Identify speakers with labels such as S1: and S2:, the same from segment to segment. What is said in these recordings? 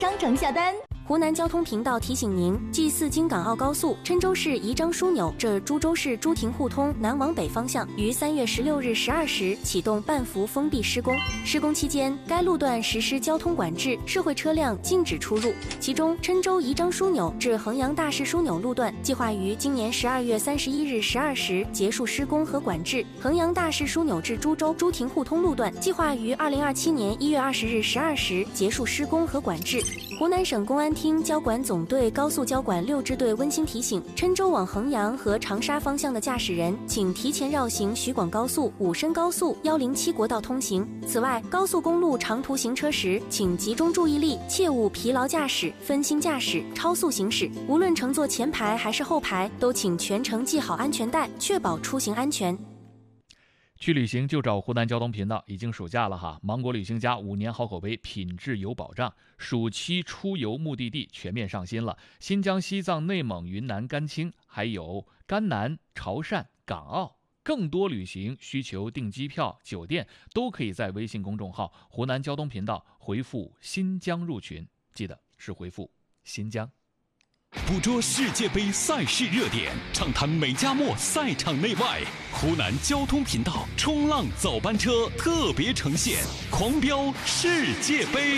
S1: 商城下单。
S2: 湖南交通频道提醒您：G4京港澳高速郴州市宜章枢纽至株洲市朱亭互通南往北方向于3月16日12时启动半幅封闭施工。施工期间，该路段实施交通管制，社会车辆禁止出入。其中，郴州宜章枢纽至衡阳大市枢纽路段计划于今年12月31日12时结束施工和管制；衡阳大市枢纽至株洲朱亭互通路段计划于2027年1月20日12时结束施工和管制。湖南省公安厅交管总队高速交管6支队温馨提醒：郴州往衡阳和长沙方向的驾驶人，请提前绕行徐广高速、武深高速、107国道通行。此外，高速公路长途行车时，请集中注意力，切勿疲劳驾驶、分心驾驶、超速行驶。无论乘坐前排还是后排，都请全程系好安全带，确保出行安全。
S3: 去旅行就找湖南交通频道，已经暑假了哈！芒果旅行家5年好口碑，品质有保障。暑期出游目的地全面上新了，新疆、西藏、内蒙、云南、甘青，还有甘南、潮汕、港澳。更多旅行需求订机票、酒店都可以在微信公众号“湖南交通频道”回复“新疆”入群，记得是回复“新疆”。
S4: 捕捉世界杯赛事热点，畅谈美加墨赛场内外。湖南交通频道冲浪早班车特别呈现狂飙世界杯。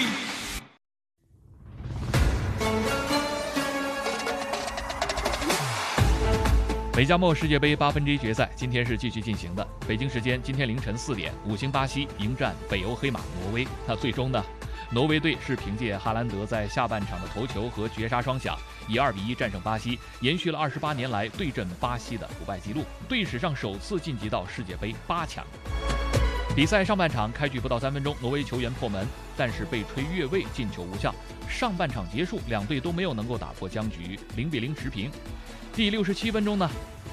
S3: 美加墨世界杯1/8决赛今天是继续进行的。北京时间今天凌晨4点，五星巴西迎战北欧黑马挪威。那最终呢，挪威队是凭借哈兰德在下半场的头球和绝杀双响，以2-1战胜巴西，延续了28年来对阵巴西的不败纪录，队史上首次晋级到世界杯8强。比赛上半场开局不到3分钟，挪威球员破门，但是被吹越位，进球无效。上半场结束，两队都没有能够打破僵局，0-0持平。第67分钟呢，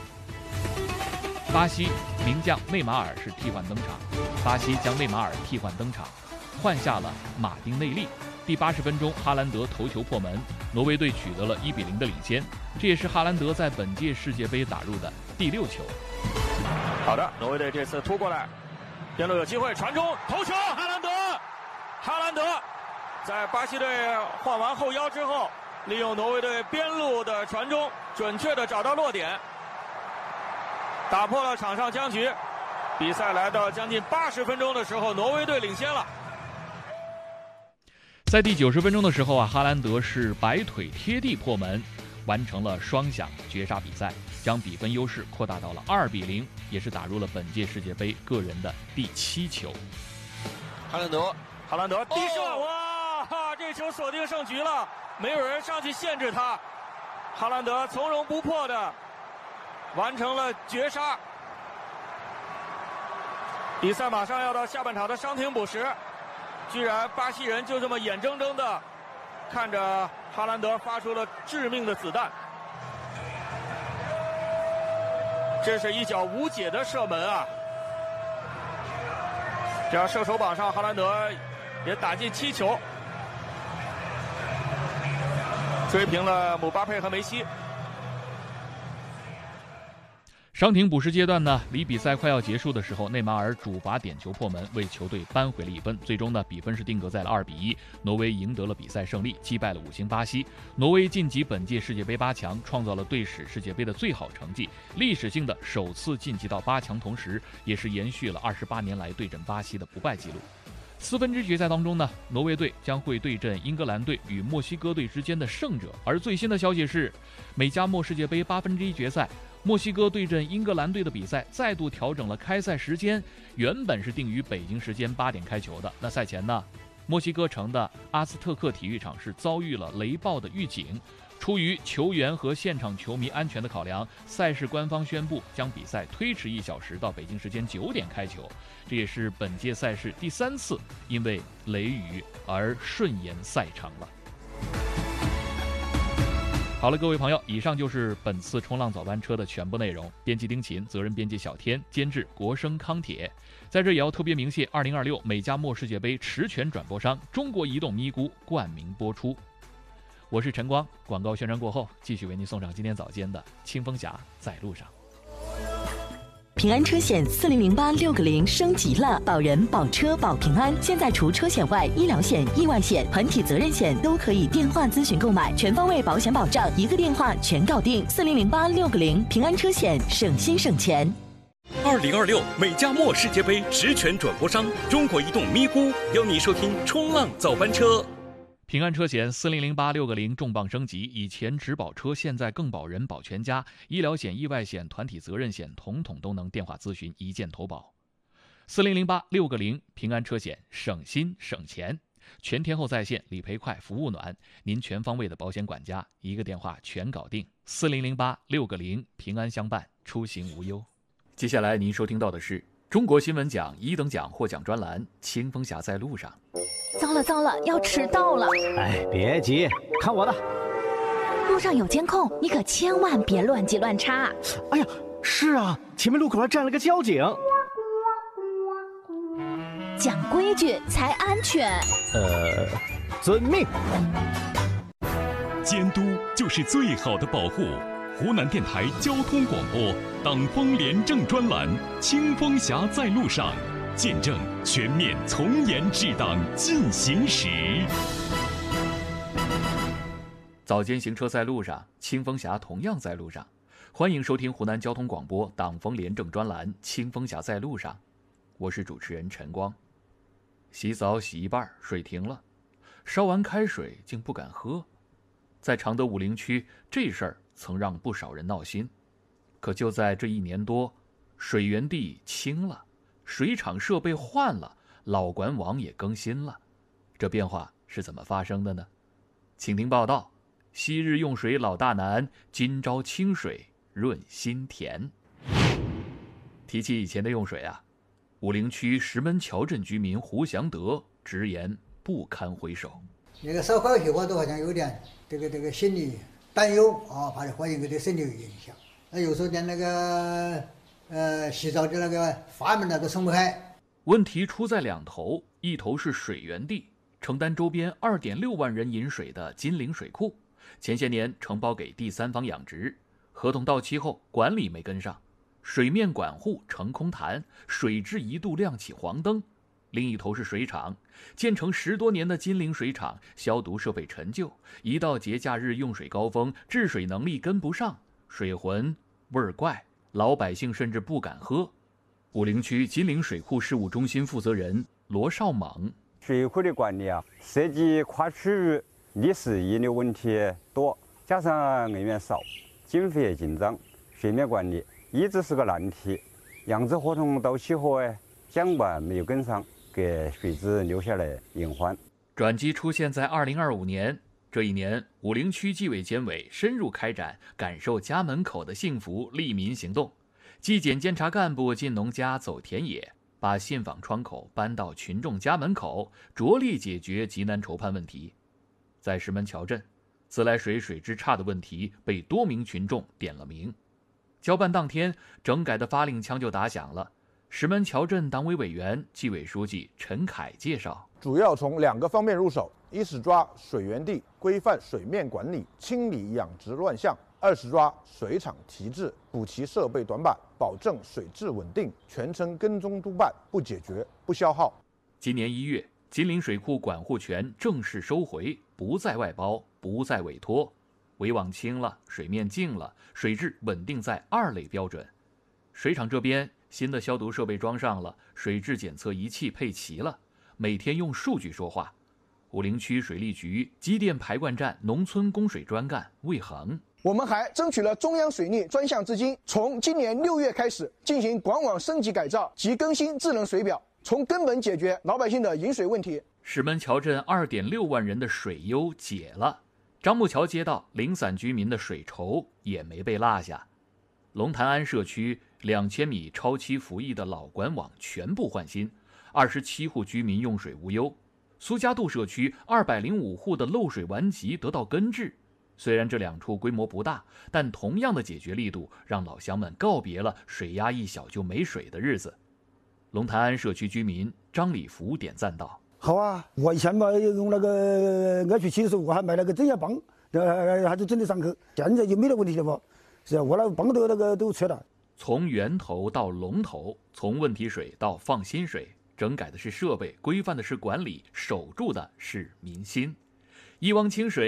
S3: 巴西名将内马尔是替换登场，巴西将内马尔替换登场，换下了马丁内利。第80分钟，哈兰德头球破门，挪威队取得了1-0的领先，这也是哈兰德在本届世界杯打入的第6球。
S5: 好的，挪威队这次突过来，边路有机会传中，头球，哈兰德在巴西队换完后腰之后，利用挪威队边路的传中，准确的找到落点，打破了场上僵局。比赛来到将近80分钟的时候，挪威队领先了。
S3: 在第90分钟的时候啊，哈兰德是摆腿贴地破门，完成了双响绝杀比赛，将比分优势扩大到了2-0，也是打入了本届世界杯个人的第7球。
S5: 哈兰德低射，哇，这球锁定胜局了，没有人上去限制他，哈兰德从容不迫的完成了绝杀。比赛马上要到下半场的伤停补时，居然巴西人就这么眼睁睁的看着哈兰德发出了致命的子弹，这是一脚无解的射门啊！这样射手榜上哈兰德也打进7球，追平了姆巴佩和梅西。
S3: 伤停补时阶段呢，离比赛快要结束的时候，内马尔主罚点球破门，为球队扳回了1分。最终呢，比分是定格在了2-1，挪威赢得了比赛胜利，击败了5星巴西。挪威晋级本届世界杯8强，创造了队史世界杯的最好成绩，历史性的首次晋级到8强，同时也是延续了28年来对阵巴西的不败纪录。4分之决赛当中呢，挪威队将会对阵英格兰队与墨西哥队之间的胜者。而最新的消息是，美加墨世界杯1/8决赛，墨西哥对阵英格兰队的比赛再度调整了开赛时间，原本是定于北京时间8点开球的。那赛前呢，墨西哥城的阿斯特克体育场是遭遇了雷暴的预警。出于球员和现场球迷安全的考量，赛事官方宣布将比赛推迟1小时到北京时间9点开球。这也是本届赛事第3次因为雷雨而顺延赛程了。好了，各位朋友，以上就是本次冲浪早班车的全部内容。编辑丁勤，责任编辑小天，监制国生康铁。在这也要特别鸣谢2026美加墨世界杯持权转播商中国移动咪咕冠名播出。我是陈光，广告宣传过后，继续为您送上今天早间的清风侠在路上。
S1: 平安车险400860升级了，保人、保车、保平安。现在除车险外，医疗险、意外险、团体责任险都可以电话咨询购买，全方位保险保障，一个电话全搞定。400860平安车险，省心省钱。
S4: 2026美加墨世界杯实权转播商中国移动咪咕邀你收听冲浪早班车。
S3: 平安车险400860重磅升级，以前只保车，现在更保人保全家，医疗险、意外险、团体责任险统统都能电话咨询，一键投保。400860平安车险，省心省钱，全天候在线，理赔快，服务暖，您全方位的保险管家，一个电话全搞定。400860平安相伴，出行无忧。接下来您收听到的是中国新闻奖1等奖获奖专栏《清风侠在路上》。
S6: 糟了，要迟到了！
S7: 哎，别急，看我的。
S6: 路上有监控，你可千万别乱急乱插。
S7: 哎呀，是啊，前面路口还站了个交警。
S6: 讲规矩才安全。
S7: 遵命。
S4: 监督就是最好的保护。湖南电台交通广播党风廉政专栏《清风侠在路上》，见证全面从严治党进行时。
S3: 早间行车在路上，清风侠同样在路上。欢迎收听湖南交通广播党风廉政专栏《清风侠在路上》，我是主持人陈光。洗澡洗一半，水停了，烧完开水竟不敢喝。在常德武陵区，这事儿曾让不少人闹心。可就在这1年多，水源地清了，水厂设备换了，老管网也更新了，这变化是怎么发生的呢？请听报道：昔日用水老大难，今朝清水润心田。提起以前的用水啊，武陵区石门桥镇居民胡祥德直言不堪回首。
S8: 那个烧烤气我都好像有点这个心理担忧啊，怕环境给对身体有影响。有时候连那个洗澡的那个阀门都松不开。
S3: 问题出在两头，一头是水源地，承担周边2.6万人饮水的金陵水库，前些年承包给第三方养殖，合同到期后管理没跟上，水面管护成空谈，水质一度亮起黄灯。另一头是水厂，建成10多年的金陵水厂消毒设备陈旧，一到节假日用水高峰，治水能力跟不上，水浑味儿怪，老百姓甚至不敢喝。武陵区金陵水库事务中心负责人罗少猛：
S9: 水库的管理啊，涉及跨区域、历史遗留问题多，加上人员少，经费也紧张，水面管理一直是个难题。养殖合同到期后监管没有跟上，给水质留下了隐患。
S3: 转机出现在2025年，这一年，武陵区纪委监委深入开展感受家门口的幸福利民行动，纪检监察干部进农家走田野，把信访窗口搬到群众家门口，着力解决急难愁盼问题。在石门桥镇，自来水水质差的问题被多名群众点了名。交办当天，整改的发令枪就打响了。石门桥镇党委委员、纪委书记陈凯介绍，
S10: 主要从2个方面入手：一是抓水源地，规范水面管理，清理养殖乱象；二是抓水厂提质，补齐设备短板，保证水质稳定，全程跟踪督办，不解决不消耗。
S3: 今年1月，金陵水库管护权正式收回，不再外包，不再委托，围网清了，水面净了，水质稳定在2类标准。水厂这边新的消毒设备装上了，水质检测仪器配齐了，每天用数据说话。武陵区水利局机电排灌站农村供水专干魏恒：
S11: 我们还争取了中央水利专项资金，从今年6月开始进行管网升级改造及更新智能水表，从根本解决老百姓的饮水问题。
S3: 石门桥镇2.6万人的水忧解了，张木桥街道零散居民的水愁也没被落下。龙潭安社区2000米超期服役的老管网全部换新，27户居民用水无忧。苏家渡社区205户的漏水顽疾得到根治。虽然这2处规模不大，但同样的解决力度让老乡们告别了水压一小就没水的日子。龙潭安社区居民张礼福点赞道：
S12: 好啊，我以前嘛用那个爱水器的时候，我还买了个增压泵，还是整得上去。现在就没得问题了不？是啊，我那泵都撤了。
S3: 从源头到龙头，从问题水到放心水，整改的是设备，规范的是管理，守住的是民心。一汪清水